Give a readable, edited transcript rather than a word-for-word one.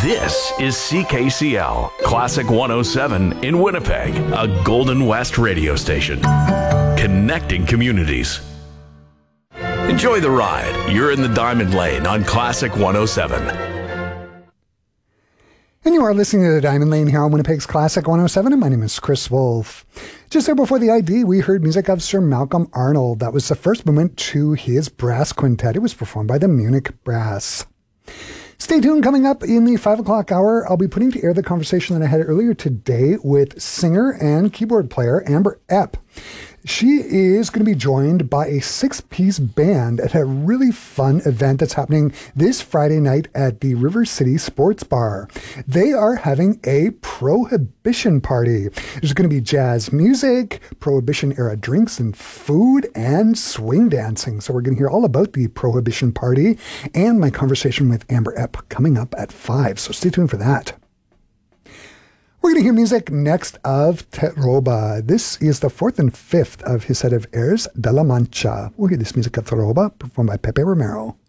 This is CKCL, Classic 107 in Winnipeg, a Golden West radio station. Connecting communities. Enjoy the ride. You're in the Diamond Lane on Classic 107. And you are listening to the Diamond Lane here on Winnipeg's Classic 107, and my name is Chris Wolf. Just there before the ID, we heard music of Sir Malcolm Arnold. That was the first movement to his brass quintet. It was performed by the Munich Brass. Stay tuned. Coming up in the 5 o'clock hour, I'll be putting to air the conversation that I had earlier today with singer and keyboard player Amber Epp. She is going to be joined by a 6-piece band at a really fun event that's happening this Friday night at the River City Sports Bar. They are having a prohibition party. There's going to be jazz music, prohibition-era drinks and food, and swing dancing. So we're going to hear all about the prohibition party and my conversation with Amber Epp coming up at 5. So stay tuned for that. We're going to hear music next of Terroba. This is the 4th and 5th of his set of airs, De La Mancha. We'll hear this music of Terroba, performed by Pepe Romero.